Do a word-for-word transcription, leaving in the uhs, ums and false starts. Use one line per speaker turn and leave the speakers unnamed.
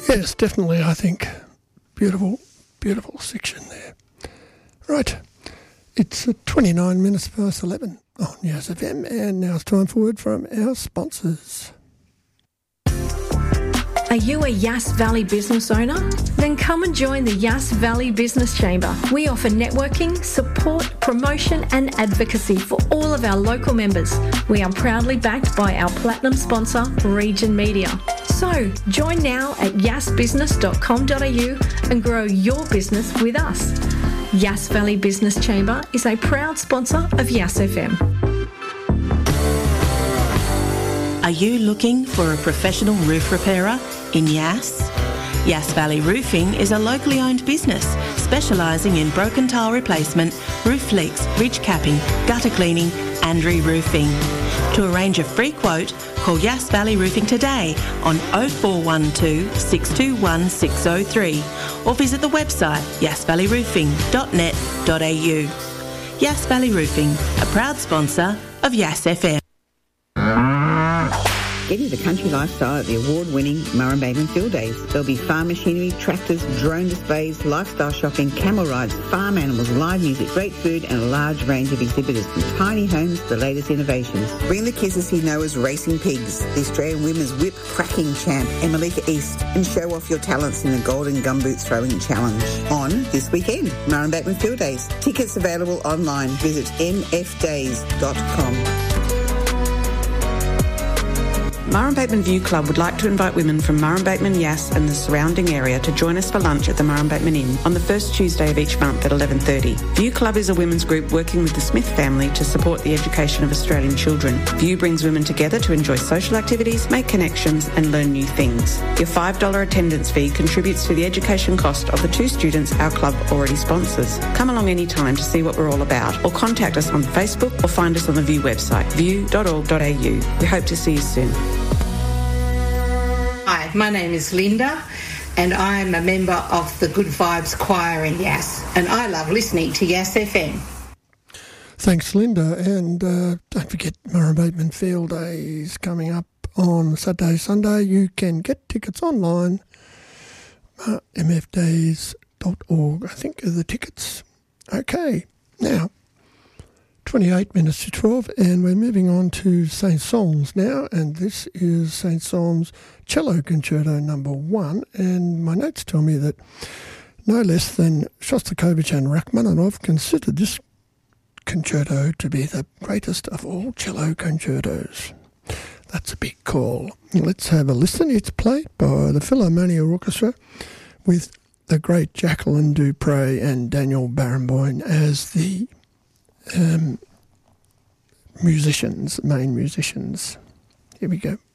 Yes, definitely, I think. Beautiful, beautiful section there. Right, it's uh, twenty-nine minutes past eleven on Yas F M, and now it's time for word from our sponsors.
Are you a Yass Valley business owner? Then come and join the Yass Valley Business Chamber. We offer networking, support, promotion and advocacy for all of our local members. We are proudly backed by our platinum sponsor, Region Media. So join now at yass business dot com dot a u and grow your business with us. Yass Valley Business Chamber is a proud sponsor of Yas F M.
Are you looking for a professional roof repairer in Yass? Yass Valley Roofing is a locally owned business specialising in broken tile replacement, roof leaks, ridge capping, gutter cleaning and re-roofing. To arrange a free quote, call Yass Valley Roofing today on oh four one two, six two one, six oh three or visit the website yass valley roofing dot net dot a u. Yass Valley Roofing, a proud sponsor of Yass F M.
Get into the country lifestyle at the award-winning Murray Bateman Field Days. There'll be farm machinery, tractors, drone displays, lifestyle shopping, camel rides, farm animals, live music, great food and a large range of exhibitors from tiny homes to the latest innovations. Bring the kids to see Noah's Racing Pigs, the Australian Women's Whip Cracking Champ, and Malika East, and show off your talents in the Golden Gumboot Throwing Challenge on this weekend, Murray Bateman Field Days. Tickets available online. Visit m f days dot com.
Murray Bateman View Club would like to invite women from Murray Bateman, Yass and the surrounding area to join us for lunch at the Murray Bateman Inn on the first Tuesday of each month at eleven thirty. View Club is a women's group working with the Smith family to support the education of Australian children. View brings women together to enjoy social activities, make connections and learn new things. Your five dollars attendance fee contributes to the education cost of the two students our club already sponsors. Come along anytime to see what we're all about, or contact us on Facebook or find us on the View website, view dot org dot a u. We hope to see you soon.
Hi, my name is Linda and I'm a member of the Good Vibes Choir in Yass and I love listening to Yass F M.
Thanks, Linda, and uh, don't forget Murray Bateman Field Days coming up on Saturday, Sunday. You can get tickets online, uh, m f days dot org, I think are the tickets. Okay, now twenty-eight minutes to twelve, and we're moving on to Saint Saëns now, and this is Saint Saëns Cello Concerto number one, and my notes tell me that no less than Shostakovich and Rachmaninoff considered this concerto to be the greatest of all cello concertos. That's a big call. Let's have a listen. It's played by the Philharmonia Orchestra with the great Jacqueline Dupre and Daniel Barenboim as the Um, musicians, main musicians. Here we go.